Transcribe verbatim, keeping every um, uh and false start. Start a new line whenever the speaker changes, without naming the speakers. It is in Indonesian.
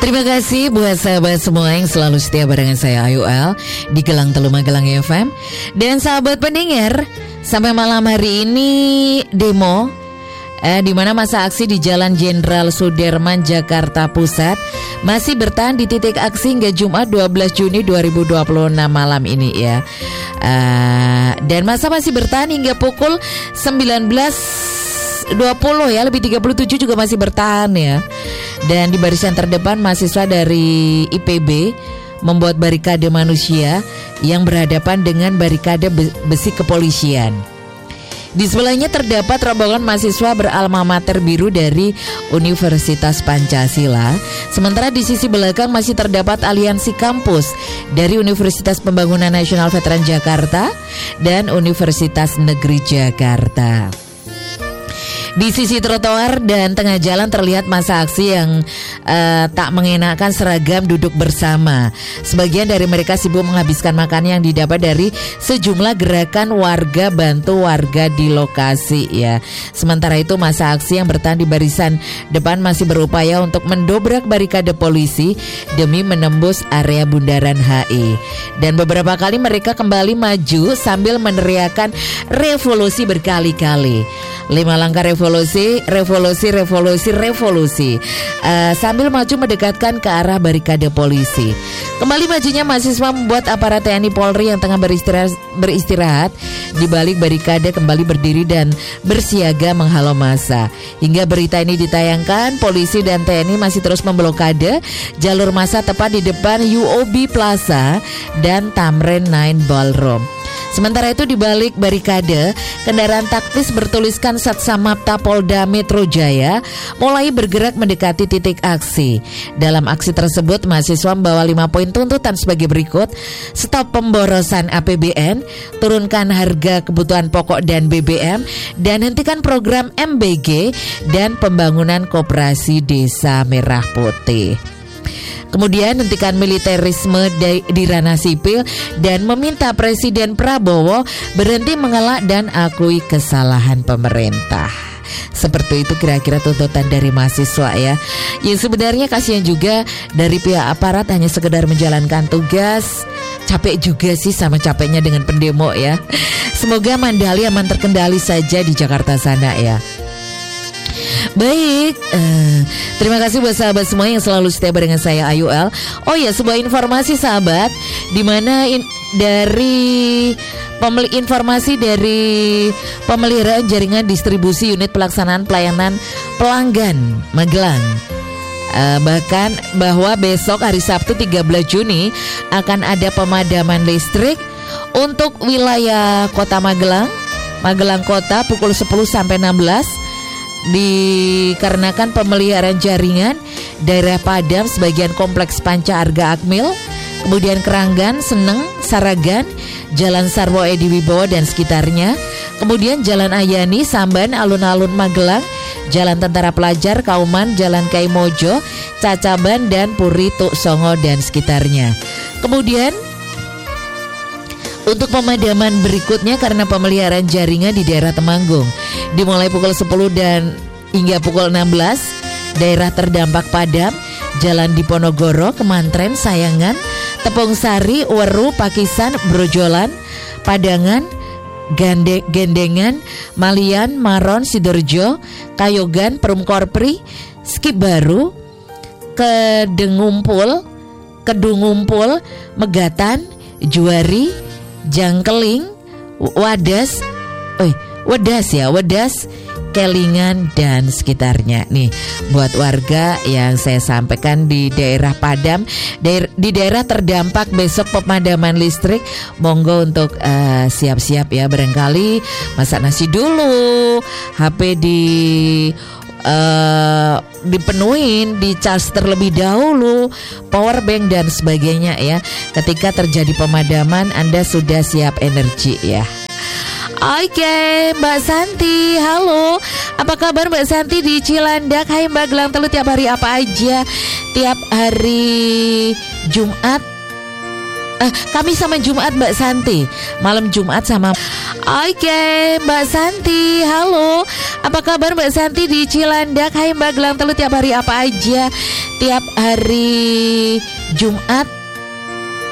Terima kasih buat sahabat semua yang selalu setia barengan saya Ayu L di Gelang Telu Magelang F M. Dan sahabat pendengar, sampai malam hari ini demo eh, di mana masa aksi di Jalan Jenderal Sudirman Jakarta Pusat masih bertahan di titik aksi hingga Jumat dua belas Juni dua ribu dua puluh enam malam ini ya. Uh, dan masa masih bertahan hingga pukul sembilan belas dua puluh ya, lebih tiga puluh tujuh juga masih bertahan ya. Dan di barisan terdepan mahasiswa dari I P B membuat barikade manusia yang berhadapan dengan barikade besi kepolisian. Di sebelahnya terdapat rombongan mahasiswa beralma mater biru dari Universitas Pancasila. Sementara di sisi belakang masih terdapat aliansi kampus dari Universitas Pembangunan Nasional Veteran Jakarta dan Universitas Negeri Jakarta. Di sisi trotoar dan tengah jalan terlihat masa aksi yang uh, tak mengenakan seragam duduk bersama. Sebagian dari mereka sibuk menghabiskan makanan yang didapat dari sejumlah gerakan warga bantu warga di lokasi ya. Sementara itu masa aksi yang bertahan di barisan depan masih berupaya untuk mendobrak barikade polisi demi menembus area Bundaran H I. Dan beberapa kali mereka kembali maju sambil meneriakan revolusi berkali-kali. Lima langkah revolusi Revolusi, revolusi, revolusi, revolusi uh, sambil maju mendekatkan ke arah barikade polisi. Kembali majunya mahasiswa membuat aparat T N I Polri yang tengah beristirahat, beristirahat di balik barikade kembali berdiri dan bersiaga menghalau massa. Hingga berita ini ditayangkan, polisi dan T N I masih terus memblokade jalur massa tepat di depan U O B Plaza dan Tamrin Nine Ballroom. Sementara itu di balik barikade, kendaraan taktis bertuliskan Satsamapta Polda Metro Jaya mulai bergerak mendekati titik aksi. Dalam aksi tersebut, mahasiswa membawa lima poin tuntutan sebagai berikut: stop pemborosan A P B N, turunkan harga kebutuhan pokok dan B B M, dan hentikan program M B G dan pembangunan koperasi Desa Merah Putih. Kemudian hentikan militerisme di, di ranah sipil dan meminta Presiden Prabowo berhenti mengelak dan akui kesalahan pemerintah. Seperti itu kira-kira tuntutan dari mahasiswa ya. Yang sebenarnya kasihan juga dari pihak aparat hanya sekedar menjalankan tugas. Capek juga sih sama capeknya dengan pendemo ya. Semoga Mandali aman terkendali saja di Jakarta sana ya. Baik, uh, terima kasih buat sahabat semua yang selalu setia dengan saya Ayu L. Oh ya, sebuah informasi sahabat, di mana in, dari pemeli, informasi dari pemeliharaan jaringan distribusi unit pelaksanaan pelayanan pelanggan Magelang. Uh, bahkan bahwa besok hari Sabtu tiga belas Juni akan ada pemadaman listrik untuk wilayah Kota Magelang, Magelang Kota pukul sepuluh sampai enam belas. Dikarenakan pemeliharaan jaringan daerah padam sebagian kompleks Panca Arga Akmil, kemudian Keranggan, Seneng, Saragan, Jalan Sarwo Edi Wibowo dan sekitarnya, kemudian Jalan Ayani, Samban, Alun-alun Magelang, Jalan Tentara Pelajar, Kauman, Jalan Kaimojo, Cacaban dan Puri Tuk Songo dan sekitarnya. Kemudian untuk pemadaman berikutnya karena pemeliharaan jaringan di daerah Temanggung dimulai pukul sepuluh dan hingga pukul enam belas. Daerah terdampak padam Jalan Diponegoro, Kemantren, Sayangan, Tepung Sari, Weru, Pakisan, Brojolan, Padangan, Gande, Gendengan, Malian, Maron, Sidoarjo, Kayogan, Perum Korpri, Skip Baru, Kedengumpul, Kedungumpul, Megatan, Juari, Jangkeling, Wadas, eh, Wedas ya, Wedas, Kelingan dan sekitarnya. Nih, buat warga yang saya sampaikan di daerah padam, daer- di daerah terdampak besok pemadaman listrik, monggo untuk uh, siap-siap ya, barangkali masak nasi dulu, H P di Uh, dipenuhin, di charge terlebih dahulu, power bank dan sebagainya ya. Ketika terjadi pemadaman, Anda sudah siap energi ya. Oke, Mbak Santi, halo. Apa kabar Mbak Santi di Cilandak? Hai Mbak, Gelang Telu tiap hari apa aja? Tiap hari Jumat Eh, Kamis sama Jumat Mbak Santi. Malam Jumat sama. Oke Mbak Santi, halo. Apa kabar Mbak Santi di Cilandak? Hai Mbak, gelang teluh tiap hari apa aja? Tiap hari Jumat